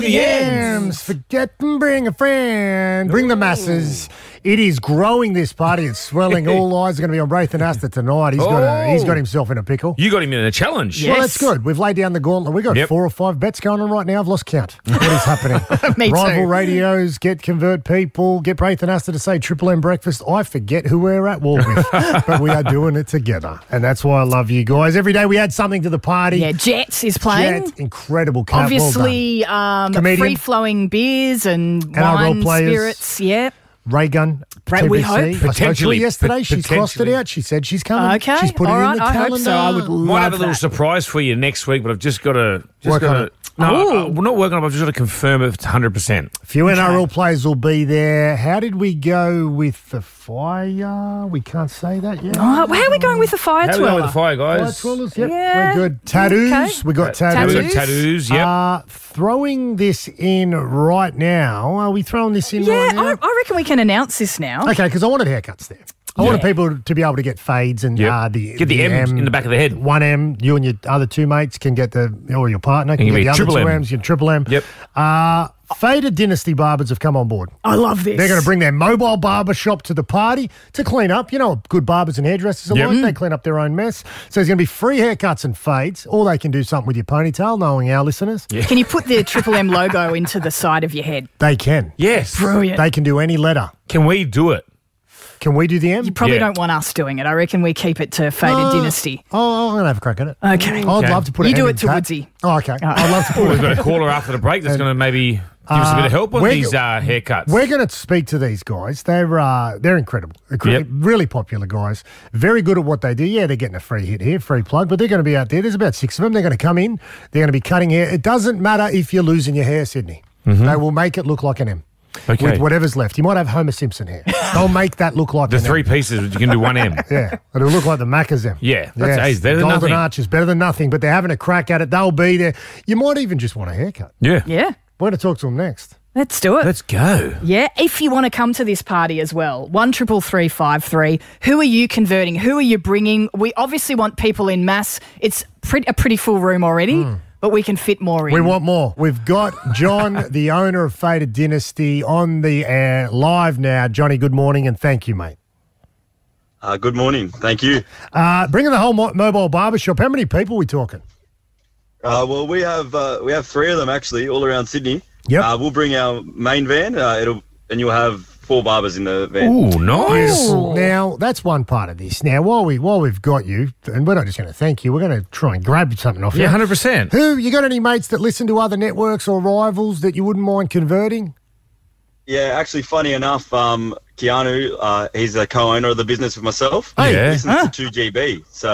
Yams. Forget and bring a friend. Bring the masses. It is growing, this party. It's swelling. All eyes are going to be on Braithen Astor tonight. He's got himself in a pickle. You got him in a challenge. Yes. Well, that's good. We've laid down the gauntlet. We've got 4 or 5 bets going on right now. I've lost count. What is happening? Me Rival too. radios, get convert people, get Braithen Astor to say Triple M breakfast. I forget who we're at war with, but we are doing it together. And that's why I love you guys. Every day we add something to the party. Yeah, Jets is playing. Jets, incredible cat. Obviously, Comedian. free-flowing beers and NRL wine, players. spirits. Yeah. Ray Gun. Right, we TBC. hope. I spoke to her Potentially. yesterday. She's crossed it Potentially. out. She said she's coming. Okay. She's put All it right. in the I calendar. hope so. I would Might love have a little that. surprise for you next week, but I've just got to Work on it. No, we're not working on it. I've just got to confirm it 100%. A few NRL players will be there. How did we go with the fire? We can't say that yet. Oh, how are we going with the fire How are we going with the twirler? fire, Fire guys? twirlers, yep, Yeah. we're good. Tattoos, Okay. we got We've tattoos. got tattoos, yep. Throwing this in right now. Are we throwing this in Yeah, right now? I reckon we can announce this now. Okay, because I wanted haircuts there. I wanted people to be able to get fades and Yep. Get the M in the back of the head. 1M, you and your other 2 mates can get or your partner can It can get be the other triple 2 M. M's, your triple M. Yep. Faded Dynasty Barbers have come on board. I love this. They're going to bring their mobile barber shop to the party to clean up. You know what good barbers and hairdressers are Yep. like. They clean up their own mess. So there's going to be free haircuts and fades, or they can do something with your ponytail, knowing our listeners. Can you put the Triple M logo into the side of your head? They can. Yes. Brilliant. They can do any letter. Can we do it? Can we do the M? You probably Yeah. don't want us doing it. I reckon we keep it to Faded Dynasty. Oh, I'm going to have a crack at it. Okay. I'd Okay. love to put You an do M it in to Tat. Woodsy. Oh, okay. I'd love to put We've it. got a caller after the break that's going to maybe give us a bit of help on we're- these haircuts. We're going to speak to these guys. They're incredible. Yep. Really popular guys. Very good at what they do. Yeah, they're getting a free hit here, free plug, but they're going to be out there. There's about 6 of them. They're going to come in. They're going to be cutting hair. It doesn't matter if you're losing your hair, Sydney. They will make it look like an M. Okay. With whatever's left. You might have Homer Simpson hair. They'll make that look like The an 3 M. pieces, you can do 1M. Yeah, it'll look like the Macca's M. Yeah, that's hey, it's better than Golden nothing. Arch is better than nothing, but they're having a crack at it. They'll be there. You might even just want a haircut. Yeah. Yeah. We're going to talk to them next. Let's do it. Let's go. Yeah, if you want to come to this party as well, 133353. Who are you converting? Who are you bringing? We obviously want people in mass. It's a pretty full room already, but we can fit more in. We want more. We've got John, the owner of Faded Dynasty, on the air live now. Johnny, good morning and thank you, mate. Good morning. Thank you. Bringing the whole mobile barbershop. How many people are we talking? Well, we have 3 of them actually all around Sydney. Yep. We'll bring our main van. And you'll have 4 barbers in the van. Ooh, nice. Now, that's one part of this. Now, while we've got you, and we're not just going to thank you, we're going to try and grab something off you. Yeah, 100%. Who, you got any mates that listen to other networks or rivals that you wouldn't mind converting? Yeah, actually, funny enough, Keanu, he's a co-owner of the business with myself. Hey. Yeah. He listens to 2GB. So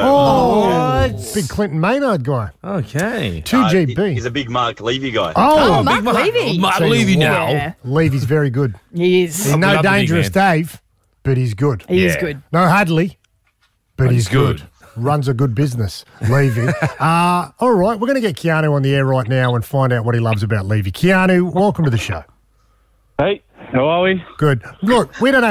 Big Clinton Maynard guy. Okay. 2GB. he's a big Mark Levy guy. Oh, Mark Levy. Mark Tell you Levy what. now. Yeah, Levy's very good. he is. He's no love the big dangerous man. Dave, but he's good. He is Yeah. good. No Hadley, but he's good. good. Runs a good business, Levy. All right, we're going to get Keanu on the air right now and find out what he loves about Levy. Keanu, welcome to the show. Hey, how are we? Good. Look, we don't have